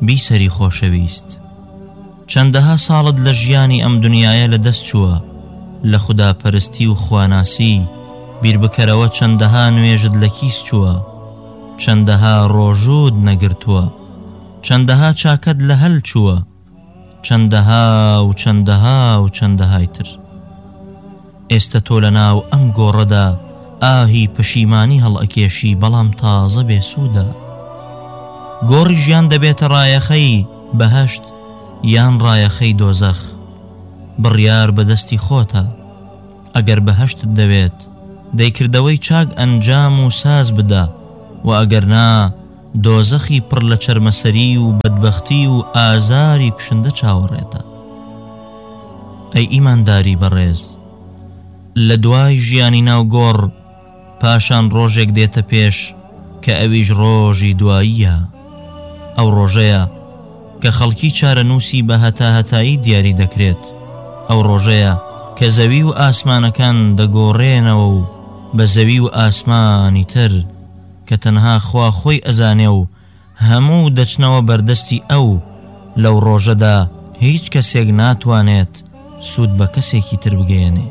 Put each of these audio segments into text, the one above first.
بیسەری خۆشەویست چەندەها ساڵت لە ژیانی ئەم دنیایە لە دەست چووە لە خوداپەرستی و خواناسی بیر بکەرەوە چەندەها نوێژت لە کیس چووە چەندەها ڕۆژوود نەگرتووە چەندەها چاکەت لە هەل چووە چەندەها و چەندەها و چەندەهای تر ئێستا تۆ لە ناو ئەم گۆڕەدا ئاهی پشیمانی هەڵئەکێشی بەڵام تازە بێسوودە گۆڕی ژیان دەبێتە ڕایەخەی بەهەشت یان ڕایەخەی دۆزەخ بڕیار بەدەستی خۆتە ئەگەر بەهەشتت دەوێت دەیکردەوەی چاک ئەنجام و ساز بدە و ئەگەر نا دۆزەخی پڕ لە چەرمەسەری و بەدبەختی و ئازاری کوشندە چاوەڕێتە ئەی ئیمانداری بەڕێز لە دوای ژیانی ناو گۆڕ پاشان ڕۆژێک دێتە پێش کە ئەویش ڕۆژی دواییە ئەو ڕۆژەیە کە خەڵکی چارەنووسی بە هەتاهەتایی دیاری دەکرێت ئەو ڕۆژەیە کە زەوی و ئاسمانەکان دەگۆڕێنەوە و بە زەوی و ئاسمانی تر کە تەنها خوا خۆی ئەزانێ و هەموو دەچنەوە بەردەستی ئەو لەو ڕۆژەدا هیچ کەسێک ناتوانێت سوود بە کەسێکی تر بگەێنێ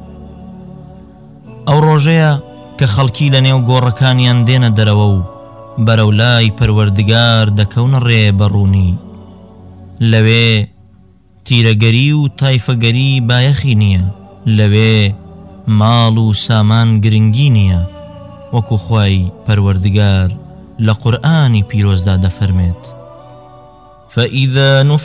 ئەو ڕۆژەیە کە خەڵکی لە نێو گۆڕەکانیان دێنە دەرەوە و بەرەو لای پەروەردگار دەکەونە ڕێبەڕوونی لەوێ تیرەگەری و تایفەگەری بایەخی نییە لەوێ ماڵ و سامان گرنگی نییە وەکو خوای پەروەردگار لە قورئانی پیرۆزدا دەفەرمێت فإذا